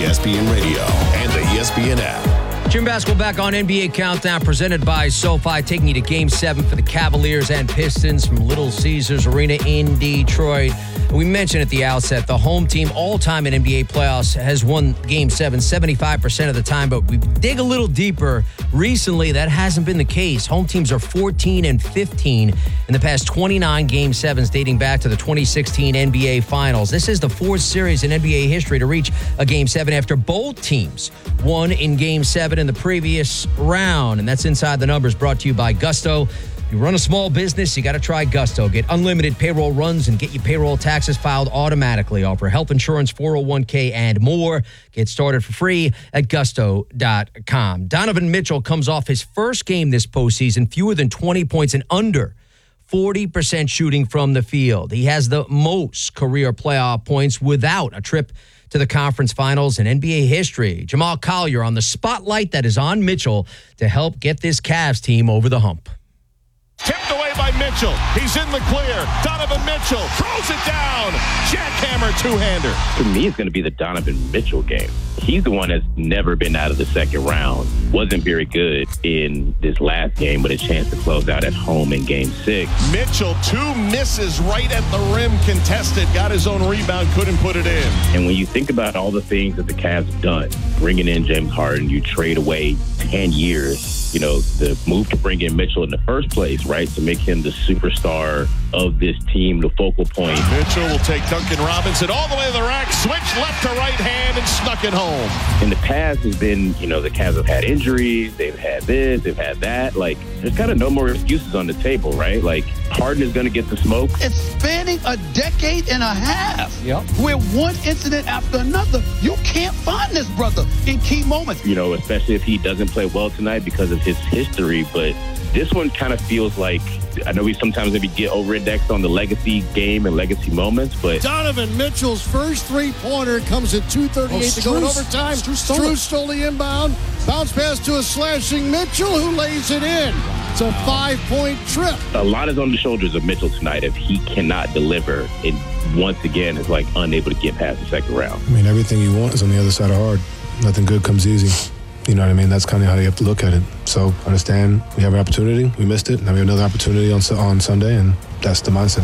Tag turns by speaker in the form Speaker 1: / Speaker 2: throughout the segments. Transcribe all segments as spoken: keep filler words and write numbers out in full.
Speaker 1: S P N Radio and the E S P N app.
Speaker 2: Jim Basketball back on N B A Countdown, presented by SoFi, taking you to Game seven for the Cavaliers and Pistons from Little Caesars Arena in Detroit. We mentioned at the outset, the home team all-time in N B A playoffs has won Game seven seventy-five percent of the time, but we dig a little deeper. Recently, that hasn't been the case. Home teams are fourteen and fifteen in the past twenty-nine Game sevens dating back to the twenty sixteen N B A Finals. This is the fourth series in N B A history to reach a Game seven after both teams won in Game seven in the previous round. And that's Inside the Numbers, brought to you by Gusto. You run a small business, you got to try Gusto. Get unlimited payroll runs and get your payroll taxes filed automatically. Offer health insurance, four oh one k, and more. Get started for free at gusto dot com. Donovan Mitchell comes off his first game this postseason, fewer than twenty points and under forty percent shooting from the field. He has the most career playoff points without a trip to the conference finals in N B A history. Jamal Collier on the spotlight that is on Mitchell to help get this Cavs team over the hump.
Speaker 3: Tipped away by Mitchell. He's in the clear. Donovan Mitchell throws it down. Jackhammer two-hander.
Speaker 4: For me, it's going to be the Donovan Mitchell game. He's the one that's never been out of the second round. Wasn't very good in this last game, but a chance to close out at home in game six.
Speaker 3: Mitchell, two misses right at the rim contested. Got his own rebound, couldn't put it in.
Speaker 4: And when you think about all the things that the Cavs have done, bringing in James Harden, you trade away ten years. You know, the move to bring in Mitchell in the first place, right, to make him the superstar of this team, the focal point.
Speaker 3: Mitchell will take Duncan Robinson all the way to the rack, switch left to right hand, and snuck it home.
Speaker 4: In the past, has been, you know, the Cavs have had injuries, they've had this, they've had that. Like, there's kind of no more excuses on the table, right? Like, Harden is going to get the smoke.
Speaker 5: It's spanning a decade and a half.
Speaker 2: Yep.
Speaker 5: Where one incident after another, you can't find this brother in key moments.
Speaker 4: You know, especially if he doesn't play well tonight because of his history, but this one kind of feels like, I know we sometimes maybe get over-indexed on the legacy game and legacy moments, but
Speaker 6: Donovan Mitchell's first three-pointer comes at two thirty-eight
Speaker 5: oh,
Speaker 6: to go in overtime. Strus stole the inbound. Bounce pass to a slashing Mitchell, who lays it in. It's a five-point trip.
Speaker 4: A lot is on the shoulders of Mitchell tonight if he cannot deliver and once again is like unable to get past the second round.
Speaker 7: I mean, everything you want is on the other side of hard. Nothing good comes easy. You know what I mean? That's kind of how you have to look at it. So understand we have an opportunity. We missed it. Now we have another opportunity on on Sunday, and that's the mindset.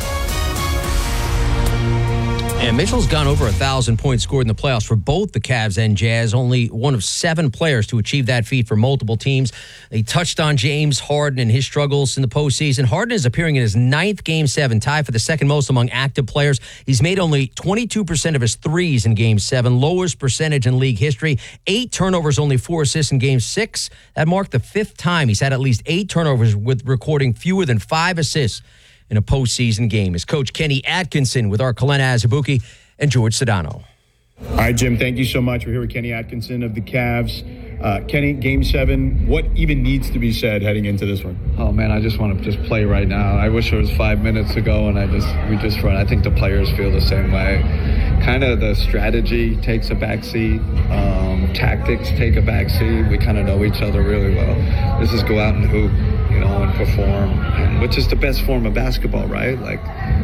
Speaker 2: And Mitchell's gone over a thousand points scored in the playoffs for both the Cavs and Jazz. Only one of seven players to achieve that feat for multiple teams. They touched on James Harden and his struggles in the postseason. Harden is appearing in his ninth Game seven, tied for the second most among active players. He's made only twenty-two percent of his threes in Game seven, lowest percentage in league history. Eight turnovers, only four assists in Game six. That marked the fifth time he's had at least eight turnovers, with recording fewer than five assists in a postseason game. Is Coach Kenny Atkinson with our Kalena Azubuike and George Sedano.
Speaker 8: All right, Jim, thank you so much. We're here with Kenny Atkinson of the Cavs. Uh, Kenny, Game seven, what even needs to be said heading into this one?
Speaker 9: Oh, man, I just want to just play right now. I wish it was five minutes ago, and I just we just run. I think the players feel the same way. Kind of the strategy takes a backseat. Um, tactics take a backseat. We kind of know each other really well. This is go out and hoop, you know, and perform, and which is the best form of basketball, right? Like,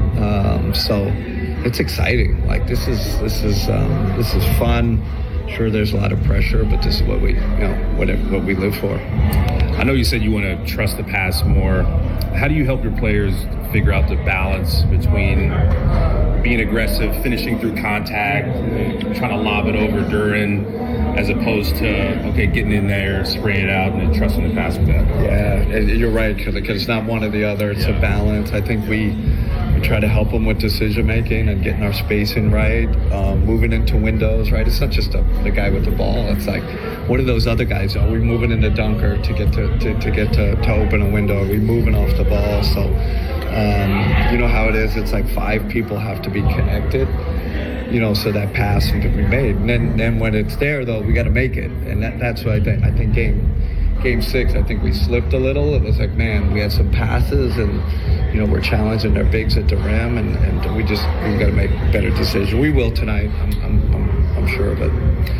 Speaker 9: um, so it's exciting. Like, this is this is um, this is fun. Sure, there's a lot of pressure, but this is what we, you know, what what we live for.
Speaker 8: I know you said you want to trust the pass more. How do you help your players figure out the balance between being aggressive, finishing through contact, trying to lob it over during, as opposed to, okay, getting in there, spraying it out, and then trusting the pass with that?
Speaker 9: Yeah, you're right, because it's not one or the other. It's yeah. a balance. I think we, we try to help them with decision-making and getting our spacing right, um, moving into windows, right? It's not just a, the guy with the ball. It's like, what are those other guys? Are we moving into dunker to get to, to, to get to, to open a window? Are we moving off the ball? So, um, you know how it is. It's like five people have to be connected, you know, so that pass can be made. And then, then when it's there, though, we got to make it. And that, that's what I think. I think game game six, I think we slipped a little. It was like, man, we had some passes, and, you know, we're challenging their bigs at the rim, and, and we just we got to make better decisions. We will tonight. I'm I'm I'm, I'm sure of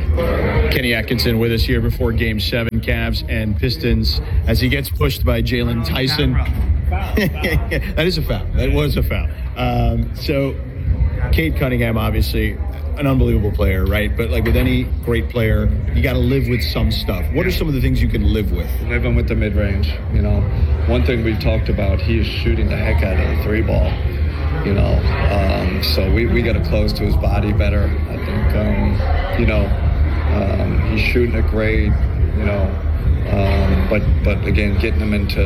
Speaker 9: it.
Speaker 8: Kenny Atkinson with us here before Game seven, Cavs and Pistons, as he gets pushed by Jalen Tyson. That is a foul. That was a foul. Um, so, Cade Cunningham, obviously,
Speaker 10: an unbelievable player, right? But like with any great player, you got to live with some stuff. What are some of the things you can live with?
Speaker 9: Living with the mid-range, you know. One thing we've talked about, he is shooting the heck out of the three ball, you know. Um, so we, we got to close to his body better. I think, um, you know, um, he's shooting it great, you know. Um, but, but again, getting him into